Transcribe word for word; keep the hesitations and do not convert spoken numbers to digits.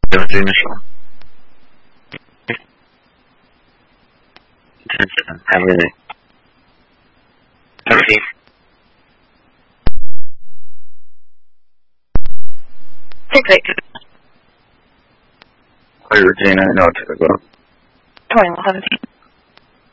Regina Shaw. Everything. Everything. Six eight. Hi, Regina. No, typical. Twenty one seventeen.